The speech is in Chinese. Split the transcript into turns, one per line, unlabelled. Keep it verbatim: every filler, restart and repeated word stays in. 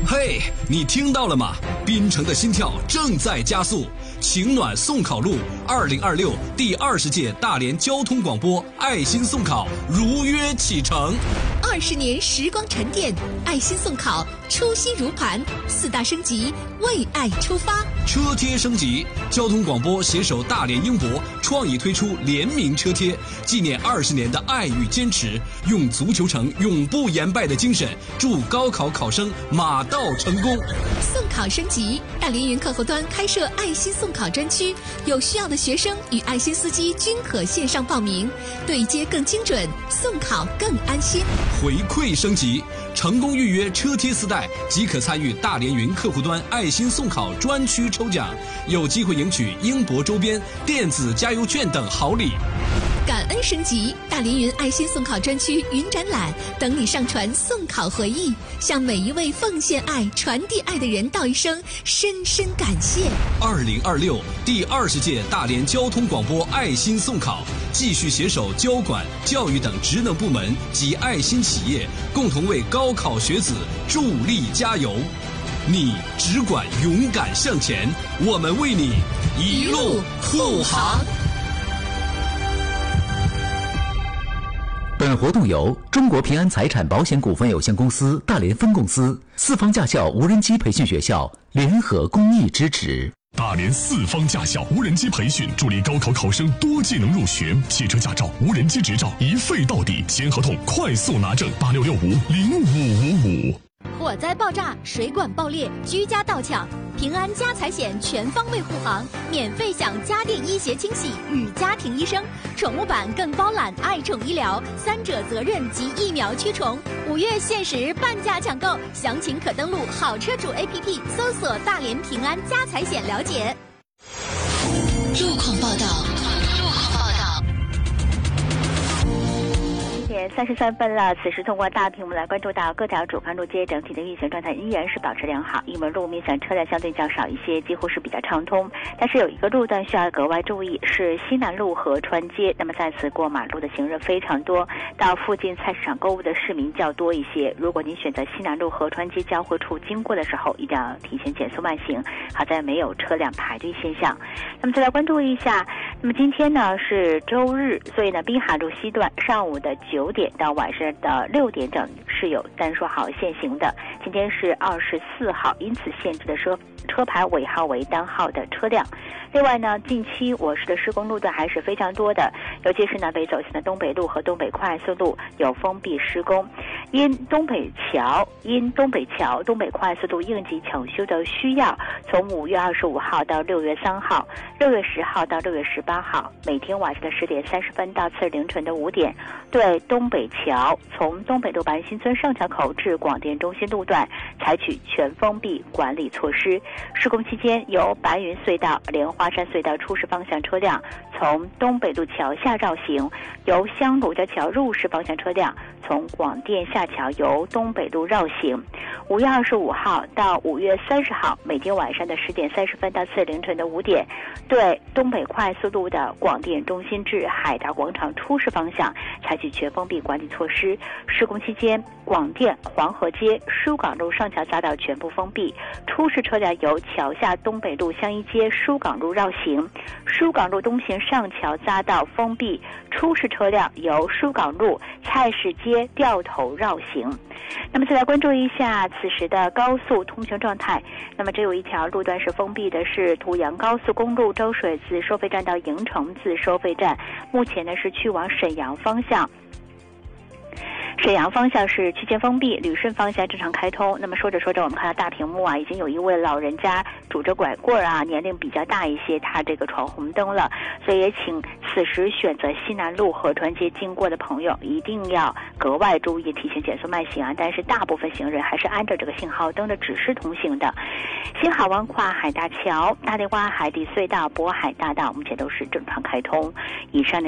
嘿，你听到了吗？滨城的心跳正在加速，情暖送考路二零二六第二十届大连交通广播爱心送考如约启程。
二十年时光沉淀，爱心送考初心如磐，四大升级，为爱出发。
车贴升级，交通广播携手大连英博创意推出联名车贴，纪念二十年的爱与坚持，用足球城永不言败的精神，祝高考考生马到成功。
送考升级，大连云客户端开设爱心送考专区，有需要的学生与爱心司机均可线上报名，对接更精准，送考更安心。
回馈升级，成功预约车贴四袋即可参与大连云客户端爱心送考专区抽奖，有机会赢取英博周边、电子加油券等好礼。
感恩升级，大连云爱心送考专区云展览等你上传送考回忆，向每一位奉献爱、传递爱的人道一声深深感谢。
二零二六第二十届大连交通广播爱心送考，继续携手交管、教育等职能部门及爱心企业，共同为高考学子助力加油。你只管勇敢向前，我们为你一路护航。
本活动由中国平安财产保险股份有限公司大连分公司、四方驾校无人机培训学校联合公益支持。
大连四方驾校无人机培训，助力高考考生多技能入学。汽车驾照、无人机执照一废到底，签合同快速拿证。八六六五零五五五。
火灾爆炸、水管爆裂、居家盗抢，平安家财险全方位护航，免费享家电医协清洗与家庭医生，宠物版更包揽爱宠医疗、三者责任及疫苗驱虫。五月限时半价抢购，详情可登录好车主 A P P 搜索大连平安家财险了解。
路况报道。
三十三分了，此时通过大屏幕来关注到各条主干路街整体的运行状态依然是保持良好，因为路面上车辆相对较少一些，几乎是比较畅通。但是有一个路段需要格外注意，是西南路河川街。那么在此过马路的行人非常多，到附近菜市场购物的市民较多一些。如果您选择西南路河川街交汇处经过的时候，一定要提前减速慢行，好在没有车辆排队现象。那么再来关注一下，那么今天呢是周日，所以呢滨海路西段上午的九点到晚上的六点整是有单双号限行的。今天是二十四号，因此限制的车车牌尾号为单号的车辆。另外呢，近期我市的施工路段还是非常多的，尤其是南北走线的东北路和东北快速路有封闭施工，因东北桥因东北桥东北快速路应急抢修的需要，从五月二十五号到六月三号、六月十号到六月十八号，每天晚上的十点三十分到次日凌晨的五点，对东北桥从东北路白云新村上桥口至广电中心路段采取全封闭管理措施。施工期间，由白云隧道、莲花山隧道出市方向车辆从东北路桥下绕行，由香炉家桥入市方向车辆从广电下桥由东北路绕行。五月二十五号到五月三十号，每天晚上的十点三十分到次日凌晨的五点，对东北快速路的广电中心至海达广场出市方向采取全封闭管理措施。施工期间，广电黄河街、疏港路上桥匝道全部封闭，出市车辆由桥下东北路香一街、疏港路绕行，疏港路东行上桥匝道封闭，出市车辆由疏港路菜市街掉头绕行。那么再来关注一下此时的高速通行状态。那么只有一条路段是封闭的，是途阳高速公路周水自收费站到营城自收费站，目前呢是去往沈阳方向。沈阳方向是区间封闭，旅顺方向正常开通。那么说着说着，我们看到大屏幕啊，已经有一位老人家拄着拐棍啊，年龄比较大一些，他这个闯红灯了，所以也请此时选择西南路河川街经过的朋友一定要格外注意，提前减速慢行啊。但是大部分行人还是按照这个信号灯的指示通行的。新海湾跨海大桥、大丽湾海底隧道、渤海大道目前都是正常开通。以上呢